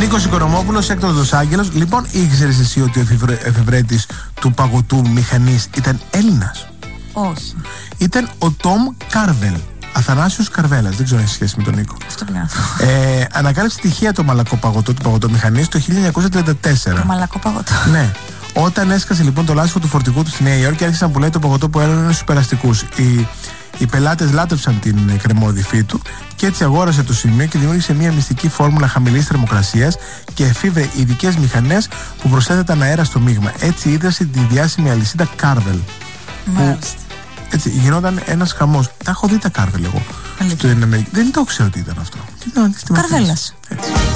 Νίκος Οικονομόπουλος, έκτοτος Άγγελος. Λοιπόν, ήξερες εσύ ότι ο εφευρέτης του παγωτού μηχανής ήταν Έλληνας? Όχι. Ήταν ο Τόμ Κάρβελ. Αθανάσιος Καρβέλας, δεν ξέρω αν έχει σχέση με τον Νίκο. Αυτό πλέον. Ανακάλυψε τυχαία το μαλακό παγωτό του παγωτομηχανής το 1934. Το μαλακό παγωτό. Ναι. Όταν έσκασε λοιπόν το λάστιχο του φορτηγού του στη Νέα Υόρκη, άρχισε να πουλάει το παγωτό που έλεγαν στους περαστικούς. Οι πελάτες λάτρεψαν την κρεμόδυφή του και έτσι αγόρασε το σημείο και δημιούργησε μια μυστική φόρμουλα χαμηλής θερμοκρασίας και εφήβρε ειδικές μηχανές που προσέθεταν αέρα στο μείγμα. Έτσι ίδρυσε τη διάσημη αλυσίδα Carvel. Μάλιστα. Έτσι γινόταν ένας χαμός. Τα έχω δει τα Carvel εγώ. Δεν το ξέρω τι ήταν αυτό. Καρβέλας.